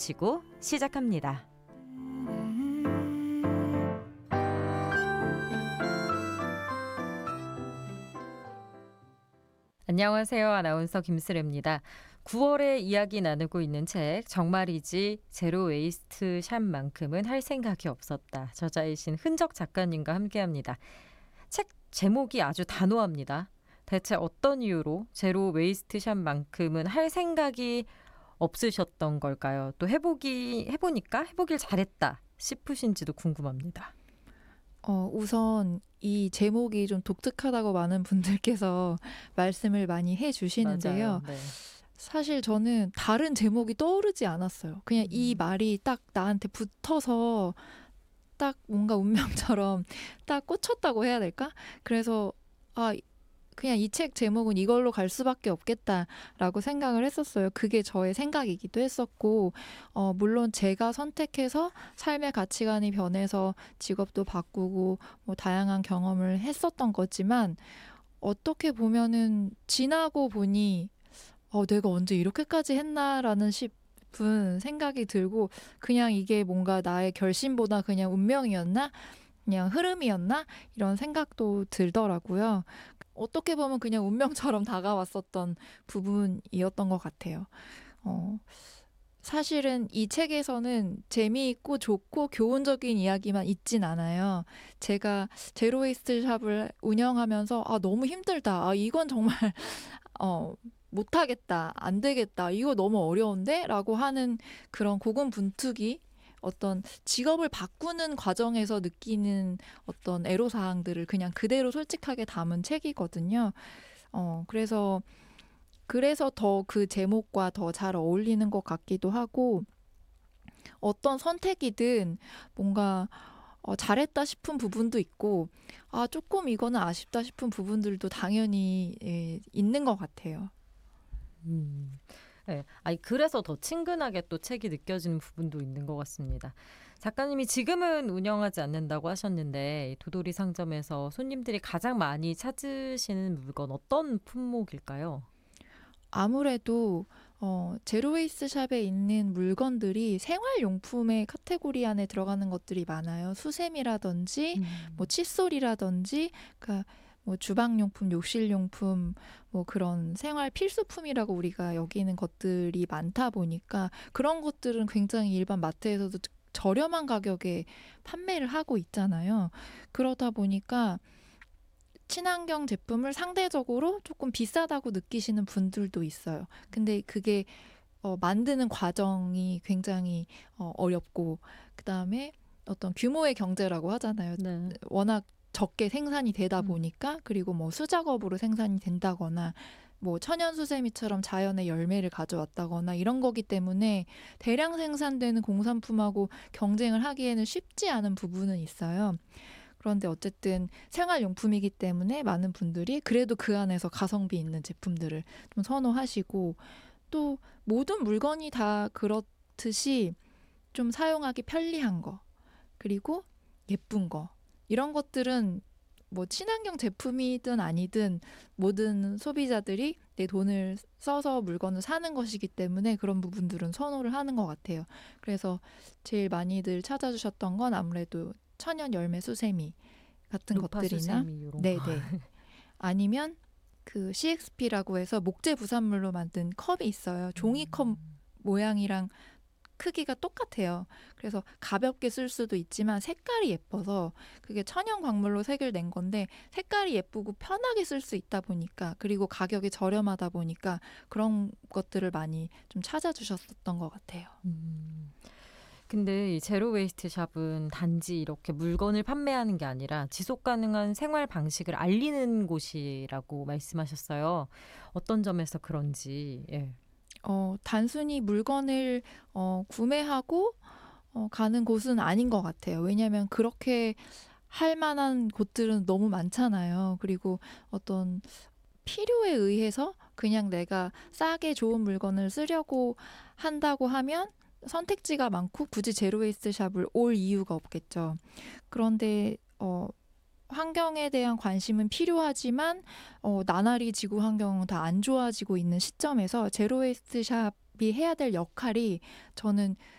모시고 시작합니다. 안녕하세요. 아나운서 김슬혜입니다. 9월에 이야기 나누고 있는 책 정말이지 제로 웨이스트 샵만큼은 할 생각이 없었다. 저자이신 흔적 작가님과 함께합니다. 책 제목이 아주 단호합니다. 대체 어떤 이유로 제로 웨이스트 샵만큼은 할 생각이 없으셨던 걸까요? 또 해보니까 해보길 잘했다 싶으신지도 궁금합니다. 우선 이 제목이 좀 독특하다고 많은 분들께서 말씀을 많이 해주시는데요. 맞아요. 네. 사실 저는 다른 제목이 떠오르지 않았어요. 그냥 이 말이 딱 나한테 붙어서 딱 뭔가 운명처럼 딱 꽂혔다고 해야 될까? 그래서 그냥 이 책 제목은 이걸로 갈 수밖에 없겠다라고 생각을 했었어요. 그게 저의 생각이기도 했었고, 물론 제가 선택해서 삶의 가치관이 변해서 직업도 바꾸고 뭐 다양한 경험을 했었던 거지만, 어떻게 보면은 지나고 보니 내가 언제 이렇게까지 했나라는 싶은 생각이 들고, 그냥 이게 뭔가 나의 결심보다 그냥 운명이었나? 그냥 흐름이었나? 이런 생각도 들더라고요. 어떻게 보면 그냥 운명처럼 다가왔었던 부분이었던 것 같아요. 사실은 이 책에서는 재미있고 좋고 교훈적인 이야기만 있진 않아요. 제가 제로웨이스트 샵을 운영하면서 너무 힘들다. 이건 정말 못하겠다. 안 되겠다. 이거 너무 어려운데? 라고 하는 그런 고군분투기, 어떤 직업을 바꾸는 과정에서 느끼는 어떤 애로사항들을 그냥 그대로 솔직하게 담은 책이거든요. 그래서 더 그 제목과 더 잘 어울리는 것 같기도 하고, 어떤 선택이든 뭔가 잘했다 싶은 부분도 있고, 조금 이거는 아쉽다 싶은 부분들도 당연히 있는 것 같아요. 네. 그래서 더 친근하게 또 책이 느껴지는 부분도 있는 것 같습니다. 작가님이 지금은 운영하지 않는다고 하셨는데 도돌이 상점에서 손님들이 가장 많이 찾으시는 물건 어떤 품목일까요? 아무래도 제로웨이스 샵에 있는 물건들이 생활용품의 카테고리 안에 들어가는 것들이 많아요. 수세미라든지 뭐 칫솔이라든지, 그러니까 뭐 주방용품, 욕실용품, 뭐 그런 생활 필수품이라고 우리가 여기는 것들이 많다 보니까 그런 것들은 굉장히 일반 마트에서도 저렴한 가격에 판매를 하고 있잖아요. 그러다 보니까 친환경 제품을 상대적으로 조금 비싸다고 느끼시는 분들도 있어요. 근데 그게 만드는 과정이 굉장히 어렵고, 그다음에 어떤 규모의 경제라고 하잖아요. 네. 워낙 적게 생산이 되다 보니까, 그리고 뭐 수작업으로 생산이 된다거나 뭐 천연 수세미처럼 자연의 열매를 가져왔다거나 이런 거기 때문에 대량 생산되는 공산품하고 경쟁을 하기에는 쉽지 않은 부분은 있어요. 그런데 어쨌든 생활용품이기 때문에 많은 분들이 그래도 그 안에서 가성비 있는 제품들을 좀 선호하시고, 또 모든 물건이 다 그렇듯이 좀 사용하기 편리한 거, 그리고 예쁜 거, 이런 것들은 뭐 친환경 제품이든 아니든 모든 소비자들이 내 돈을 써서 물건을 사는 것이기 때문에 그런 부분들은 선호를 하는 것 같아요. 그래서 제일 많이들 찾아주셨던 건 아무래도 천연 열매 수세미 같은 루파 것들이나, 수세미 이런 거. 네네, 아니면 그 CXP라고 해서 목재 부산물로 만든 컵이 있어요. 종이컵 모양이랑 크기가 똑같아요. 그래서 가볍게 쓸 수도 있지만 색깔이 예뻐서, 그게 천연 광물로 색을 낸 건데 색깔이 예쁘고 편하게 쓸 수 있다 보니까, 그리고 가격이 저렴하다 보니까 그런 것들을 많이 좀 찾아주셨었던 것 같아요. 근데 이 제로 웨이스트 샵은 단지 이렇게 물건을 판매하는 게 아니라 지속 가능한 생활 방식을 알리는 곳이라고 말씀하셨어요. 어떤 점에서 그런지. 예. 단순히 물건을 구매하고 가는 곳은 아닌 것 같아요. 왜냐하면 그렇게 할 만한 곳들은 너무 많잖아요. 그리고 어떤 필요에 의해서 그냥 내가 싸게 좋은 물건을 쓰려고 한다고 하면 선택지가 많고 굳이 제로웨이스트 샵을 올 이유가 없겠죠. 그런데 환경에 대한 관심은 필요하지만 나날이 지구 환경은 다 안 좋아지고 있는 시점에서 제로웨이스트 샵이 해야 될 역할이 저는